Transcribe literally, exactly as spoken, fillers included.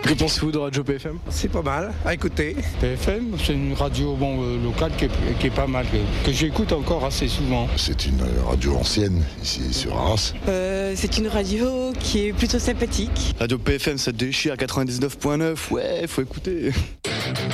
Que pensez-vous de Radio P F M? C'est pas mal à écouter. P F M, c'est une radio bon, euh, locale qui est, qui est pas mal, que, que j'écoute encore assez souvent. C'est une radio ancienne, ici sur Arras. Euh, c'est une radio qui est plutôt sympathique. Radio P F M, ça déchire à quatre-vingt-dix-neuf point neuf, ouais, faut écouter.